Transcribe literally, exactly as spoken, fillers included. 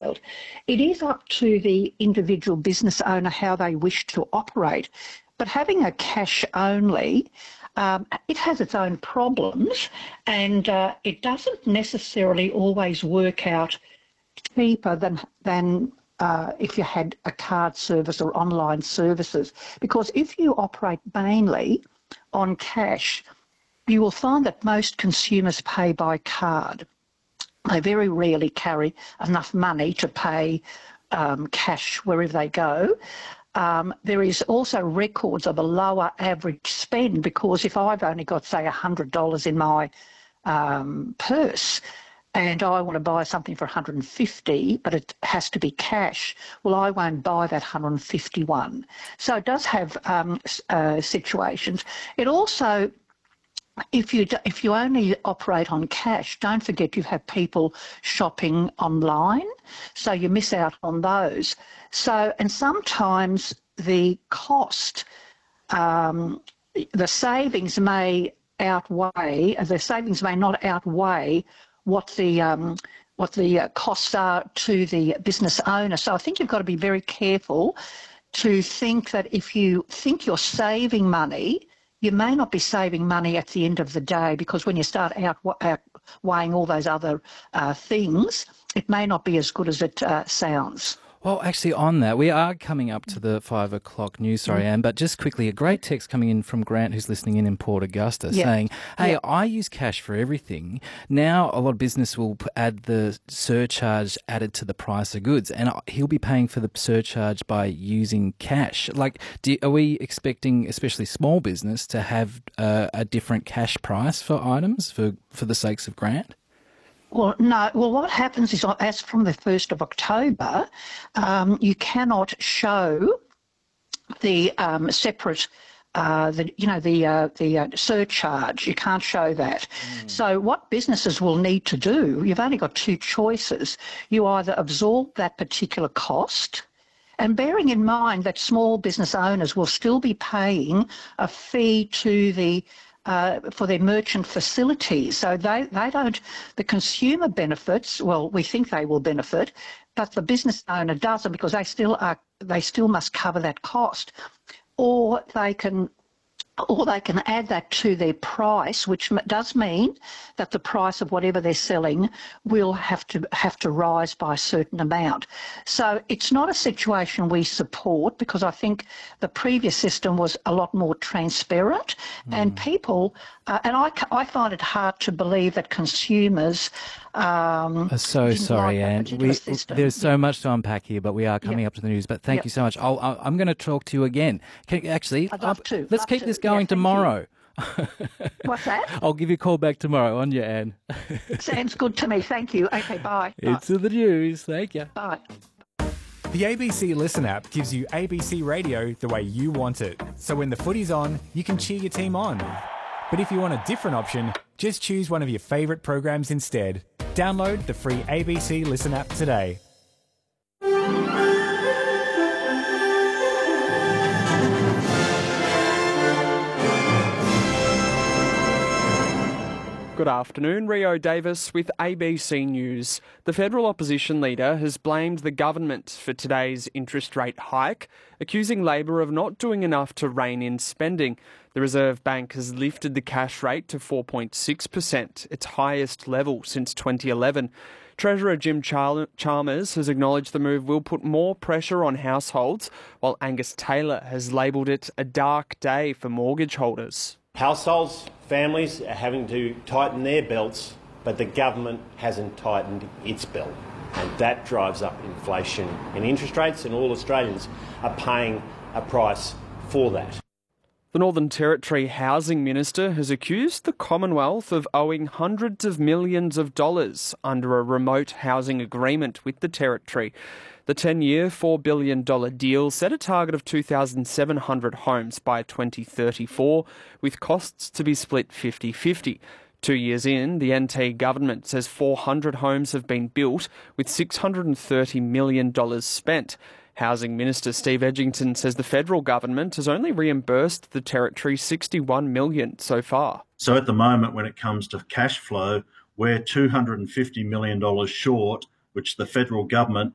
detailed. It is up to the individual business owner how they wish to operate. But having a cash only, um, it has its own problems, and uh, it doesn't necessarily always work out cheaper than than uh, if you had a card service or online services. Because if you operate mainly on cash, you will find that most consumers pay by card. They very rarely carry enough money to pay um, cash wherever they go. Um, there is also records of a lower average spend, because if I've only got, say, one hundred dollars in my um, purse and I want to buy something for one hundred fifty dollars, but it has to be cash, well, I won't buy that one hundred fifty-one. So it does have um, uh, situations. It also, If you if you only operate on cash, don't forget you have people shopping online, so you miss out on those. So, and sometimes the cost, um, the savings may outweigh, the savings may not outweigh what the um, what the uh, costs are to the business owner. So I think you've got to be very careful to think that if you think you're saving money, you may not be saving money at the end of the day, because when you start out, out weighing all those other uh, things, it may not be as good as it uh, sounds. Well, actually, on that, we are coming up to the five o'clock news, sorry, Anne, but just quickly, a great text coming in from Grant, who's listening in in Port Augusta, yeah. saying, hey, yeah. I use cash for everything. Now, a lot of business will add the surcharge added to the price of goods, and he'll be paying for the surcharge by using cash. Like, do, are we expecting, especially small business, to have uh, a different cash price for items for, for the sakes of Grant? Well, no. Well, what happens is, as from the first of October, um, you cannot show the um, separate, uh, the you know, the uh, the uh, surcharge. You can't show that. Mm. So, what businesses will need to do? You've only got two choices. You either absorb that particular cost, and bearing in mind that small business owners will still be paying a fee to the Uh, for their merchant facilities. So they, they don't, the consumer benefits, well, we think they will benefit, but the business owner doesn't, because they still are, they still must cover that cost. Or they can or they can add that to their price, which does mean that the price of whatever they're selling will have to have to rise by a certain amount. So it's not a situation we support, because I think the previous system was a lot more transparent, mm. and people, uh, and I, I find it hard to believe that consumers um, I'm so sorry, like Anne. We, there's so yeah. much to unpack here, but we are coming yep. up to the news. But thank yep. you so much. I'll, I'll, I'm going to talk to you again. Can, actually, I'd love to. let's love keep to. this going yeah, tomorrow. What's that? I'll give you a call back tomorrow on you, Anne. Sounds good to me. Thank you. Okay, bye. It's bye. The news. Thank you. Bye. The A B C Listen app gives you A B C radio the way you want it. So when the footy's on, you can cheer your team on. But if you want a different option, just choose one of your favourite programs instead. Download the free A B C Listen app today. Good afternoon, Rio Davis with A B C News. The federal opposition leader has blamed the government for today's interest rate hike, accusing Labor of not doing enough to rein in spending. The Reserve Bank has lifted the cash rate to four point six percent, its highest level since twenty eleven. Treasurer Jim Chalmers has acknowledged the move will put more pressure on households, while Angus Taylor has labelled it a dark day for mortgage holders. Households, families are having to tighten their belts, but the government hasn't tightened its belt. And that drives up inflation and interest rates, and all Australians are paying a price for that. The Northern Territory Housing Minister has accused the Commonwealth of owing hundreds of millions of dollars under a remote housing agreement with the Territory. The ten-year, four billion dollars deal set a target of two thousand seven hundred homes by twenty thirty-four, with costs to be split fifty-fifty. Two years in, the N T government says four hundred homes have been built, with six hundred thirty million dollars spent. Housing Minister Steve Edgington says the federal government has only reimbursed the Territory sixty-one million dollars so far. So at the moment, when it comes to cash flow, we're two hundred fifty million dollars short, which the federal government